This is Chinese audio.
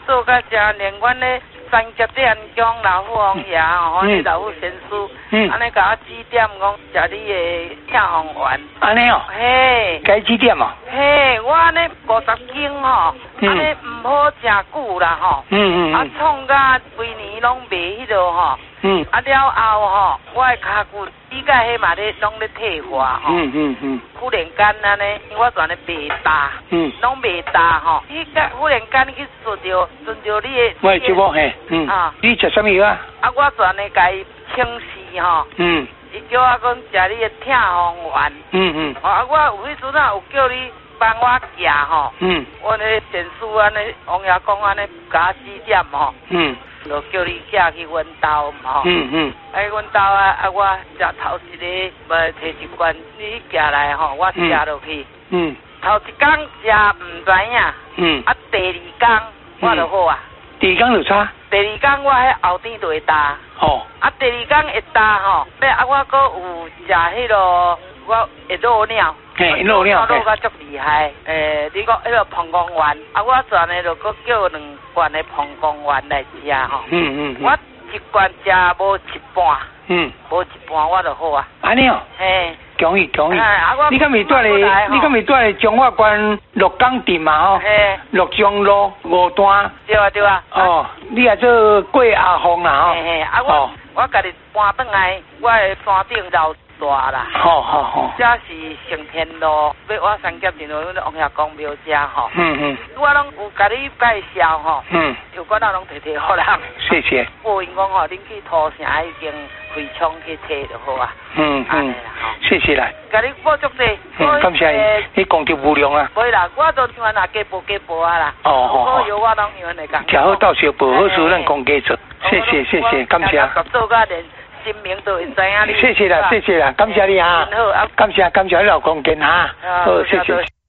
做甲正连阮咧三节电讲老虎王爷吼，我老虎神师，安尼甲我指点讲食你的听红丸。 安尼哦。 嘿。 该指点哦。 嘿，我安尼50斤吼，安尼唔好真久啦吼。啊，创甲规年拢卖迄落吼。啊了后吼，我的骹骨比甲迄嘛咧拢咧退化吼。忽然间安尼，我全咧袂大。拢袂大吼。迄个忽然间去顺着你的。 我节目嘿。你食什么药啊？ 啊，我全咧甲伊清洗吼。伊叫我讲食你的听风丸。啊，我有迄阵啊有叫你帮我寄吼。我咧神师安尼，王爷公安尼甲我指点吼。就叫你寄去阮兜吼。哎，阮兜啊，我食头一个，无摕一罐，你寄来吼，我食落去。头一工食唔知影。啊，第二工我就好啊。 第二工就差。 第二工我迄后天就会大。啊，第二工会大吼，尾啊我阁有食迄落，我会落尿。 落尿。 落甲足厉害。你讲迄个膀胱丸，啊我全呢就阁叫2罐的膀胱丸来食吼。我一罐食无一半。无一半我就好啊。 安尼哦。 嘿。 恭喜。你敢未带咧中华关鹿港镇嘛吼？鹿江路5段。 对啊。 哦，你也做过阿峰啦吼。我家己搬转来，我的山顶绕大啦。好。这是成天路，要我3节进入阮王爷公庙遮吼。我拢有甲你介绍吼。有管拢摕互人。 谢谢。 我因讲吼，恁去土城已经开枪去摕就好啊。安尼啦吼。 谢谢啦。 甲你报足济。 感谢你功德无量啊。 袂啦，我都像那加报啊啦。好有我拢样来讲。 调好到时报好事，咱讲加做。谢谢，感谢。 做甲连新名都会知影你。 谢谢啦，感谢你啊。感谢你老公见哈。好，谢谢。